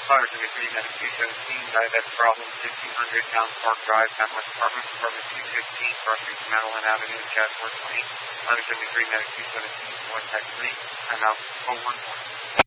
Fire 73, Medic 217, diabetic problem, 1500 Downs Park Drive, Southwest Apartment, Apartment 215, crossing Madeline Avenue, Chatsworth Lane. Fire 73, Medic 217, 1 Tech 3, I'm out 014.